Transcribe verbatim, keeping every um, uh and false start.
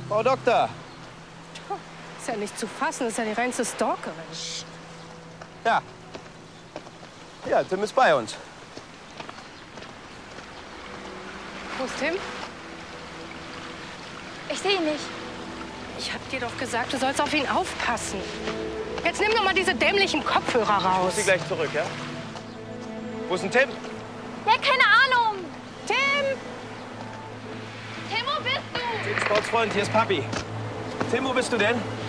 Frau Doktor. Ist ja nicht zu fassen, ist ja die reinste Stalkerin. Ja. Ja, Tim ist bei uns. Wo ist Tim? Ich sehe ihn nicht. Ich hab dir doch gesagt, du sollst auf ihn aufpassen. Jetzt nimm doch mal diese dämlichen Kopfhörer Ich raus. sie gleich zurück, ja? Wo ist denn Tim? Ja, keine Ahnung. Tim! Tim, wo bist du? Tim, Sportsfreund, hier ist Papi. Tim, wo bist du denn?